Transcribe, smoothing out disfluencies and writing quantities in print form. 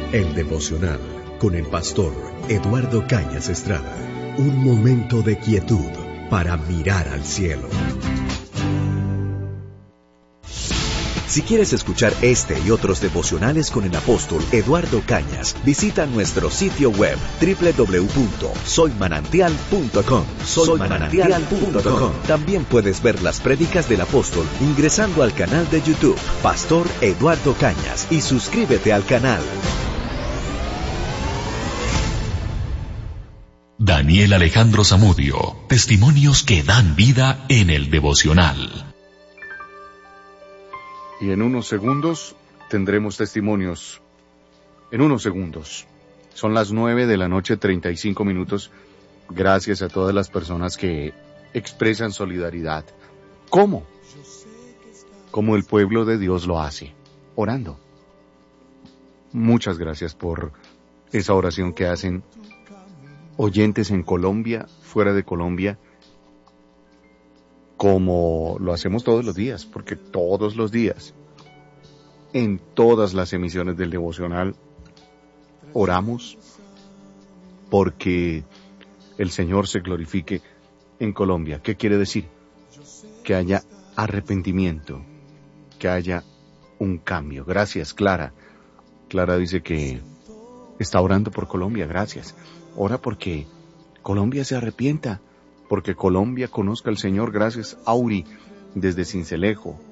El devocional con el pastor Eduardo Cañas Estrada. Un momento de quietud para mirar al cielo. Si quieres escuchar este y otros devocionales con el apóstol Eduardo Cañas, visita nuestro sitio web www.soymanantial.com. Soymanantial.com. También puedes ver las prédicas del apóstol ingresando al canal de YouTube Pastor Eduardo Cañas y suscríbete al canal. Daniel Alejandro Zamudio, testimonios que dan vida en el devocional. Y en unos segundos tendremos testimonios. En unos segundos. Son las 9:35 a.m. Gracias a todas las personas que expresan solidaridad. ¿Cómo? Como el pueblo de Dios lo hace, orando. Muchas gracias por esa oración que hacen oyentes en Colombia, fuera de Colombia, como lo hacemos todos los días, porque todos los días, en todas las emisiones del devocional, oramos porque el Señor se glorifique en Colombia. ¿Qué quiere decir? Que haya arrepentimiento, que haya un cambio. Gracias, Clara. Clara dice que está orando por Colombia, gracias. Ora porque Colombia se arrepienta, porque Colombia conozca al Señor. Gracias, Auri, desde Sincelejo.